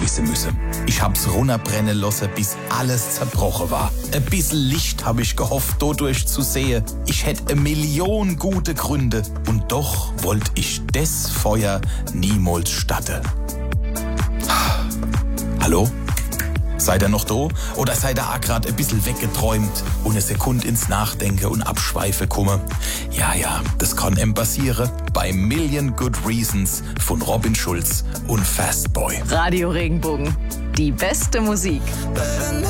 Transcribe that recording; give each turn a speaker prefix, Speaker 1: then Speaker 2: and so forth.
Speaker 1: wissen müssen. Ich hab's runterbrennen lassen, bis alles zerbrochen war. Ein bisschen Licht hab ich gehofft, dadurch zu sehen. Ich hätte 1 Million gute Gründe. Und doch wollte ich des Feuer niemals statten. Hallo? Seid ihr noch da? Oder seid ihr auch gerade ein bisschen weggeträumt und eine Sekunde ins Nachdenken und Abschweife komme? Ja, das kann ihm passieren bei Million Good Reasons von Robin Schulz und Fastboy.
Speaker 2: Radio Regenbogen. Die beste Musik.